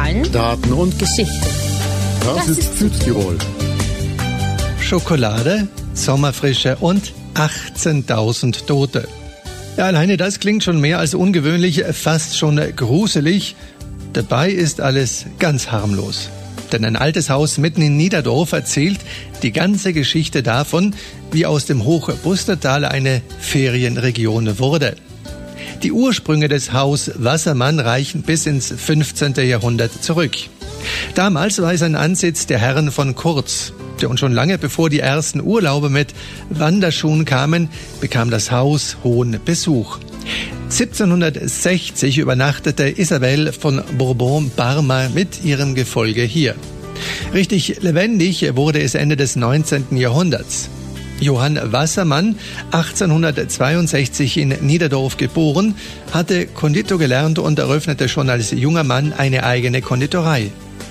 Zahlen, Daten und Geschichte. Das ist Südtirol. Schokolade, Sommerfrische und 18.000 Tote. Ja, alleine das klingt schon mehr als ungewöhnlich, fast schon gruselig. Dabei ist alles ganz harmlos. Denn ein altes Haus mitten in Niederdorf erzählt die ganze Geschichte davon, wie aus dem Hochbustertal eine Ferienregion wurde. Die Ursprünge des Haus Wassermann reichen bis ins 15. Jahrhundert zurück. Damals war es ein Ansitz der Herren von Kurz. Und schon lange bevor die ersten Urlauber mit Wanderschuhen kamen, bekam das Haus hohen Besuch. 1760 übernachtete Isabel von Bourbon-Parma mit ihrem Gefolge hier. Richtig lebendig wurde es Ende des 19. Jahrhunderts. Johann Wassermann, 1862 in Niederdorf geboren, hatte Konditor gelernt und eröffnete schon als junger Mann eine eigene Konditorei.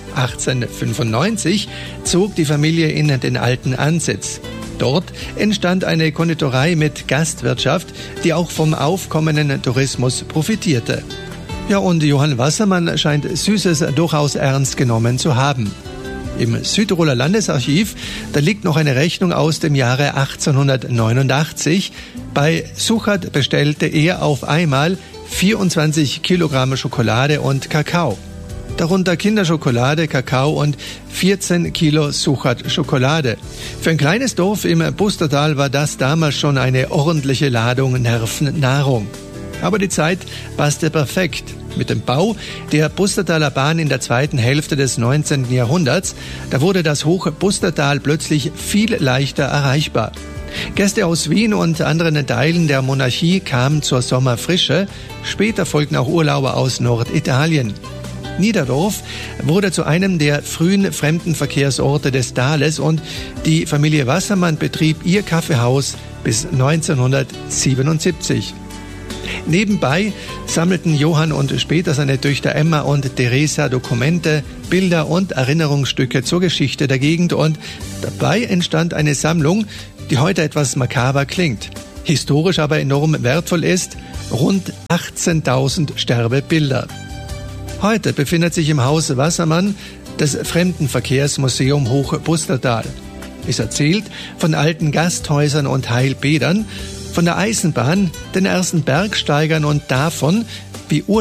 1895 zog die Familie in den alten Ansitz. Dort entstand eine Konditorei mit Gastwirtschaft, die auch vom aufkommenden Tourismus profitierte. Ja, und Johann Wassermann scheint Süßes durchaus ernst genommen zu haben. Im Südtiroler Landesarchiv, da liegt noch eine Rechnung aus dem Jahre 1889. Bei Suchert bestellte er auf einmal 24 Kilogramm Schokolade und Kakao. Darunter Kinderschokolade, Kakao und 14 Kilo Suchert-Schokolade. Für ein kleines Dorf im Bustertal war das damals schon eine ordentliche Ladung Nervennahrung. Aber die Zeit passte perfekt. Mit dem Bau der Bustertaler Bahn in der zweiten Hälfte des 19. Jahrhunderts, da wurde das Hochbustertal plötzlich viel leichter erreichbar. Gäste aus Wien und anderen Teilen der Monarchie kamen zur Sommerfrische. Später folgten auch Urlauber aus Norditalien. Niederdorf wurde zu einem der frühen Fremdenverkehrsorte des Tales und die Familie Wassermann betrieb ihr Kaffeehaus bis 1977. Nebenbei sammelten Johann und später seine Töchter Emma und Theresa Dokumente, Bilder und Erinnerungsstücke zur Geschichte der Gegend und dabei entstand eine Sammlung, die heute etwas makaber klingt, historisch aber enorm wertvoll ist, rund 18.000 Sterbebilder. Heute befindet sich im Haus Wassermann das Fremdenverkehrsmuseum Hochbustertal. Es erzählt von alten Gasthäusern und Heilbädern, von der Eisenbahn, den ersten Bergsteigern und davon, wie